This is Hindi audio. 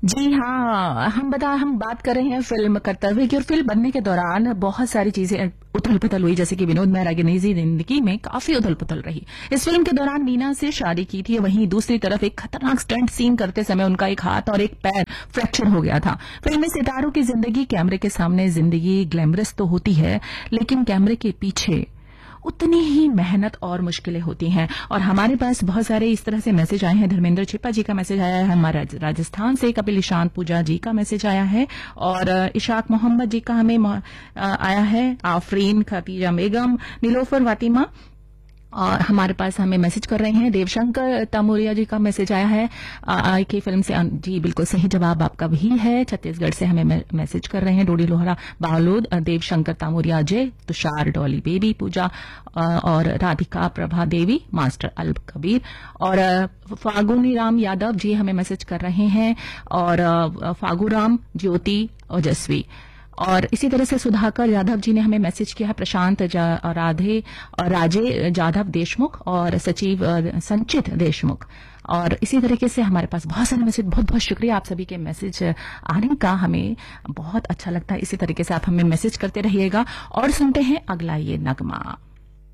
जी हाँ, हम बात कर रहे हैं फिल्म कर्तव्य की। और फिल्म बनने के दौरान बहुत सारी चीजें उथल पुथल हुई, जैसे कि विनोद मेहरा की निजी जिंदगी में काफी उथल पुथल रही। इस फिल्म के दौरान मीना से शादी की थी, वहीं दूसरी तरफ एक खतरनाक स्टंट सीन करते समय उनका एक हाथ और एक पैर फ्रैक्चर हो गया था। फिल्म में सितारों की जिंदगी, कैमरे के सामने जिंदगी ग्लैमरस तो होती है, लेकिन कैमरे के पीछे उतनी ही मेहनत और मुश्किलें होती हैं। और हमारे पास बहुत सारे इस तरह से मैसेज आए हैं। धर्मेंद्र छिप्पा जी का मैसेज आया है, हमारा राजस्थान से कपिल ईशान पूजा जी का मैसेज आया है, और इशाक मोहम्मद जी का हमें आया है, आफरीन खतीजा बेगम, नीलोफर फातिमा। और हमारे पास हमें मैसेज कर रहे हैं देवशंकर तामोरिया जी का मैसेज आया है आई की फिल्म से। जी बिल्कुल सही जवाब आपका भी है। छत्तीसगढ़ से हमें मैसेज कर रहे हैं डोडी लोहरा बालोद, देवशंकर तामोरिया जय, तुषार डॉली बेबी पूजा और राधिका प्रभा देवी, मास्टर अल कबीर। और फागुनी राम यादव जी हमें मैसेज कर रहे हैं, और फागुराम ज्योति ओजस्वी। और इसी तरह से सुधाकर यादव जी ने हमें मैसेज किया है, प्रशांत राधे और राजे जाधव देशमुख और सचिव संचित देशमुख। और इसी तरीके से हमारे पास बहुत सारे मैसेज। बहुत बहुत शुक्रिया आप सभी के मैसेज आने का, हमें बहुत अच्छा लगता है। इसी तरीके से आप हमें मैसेज करते रहिएगा। और सुनते हैं अगला ये नगमा।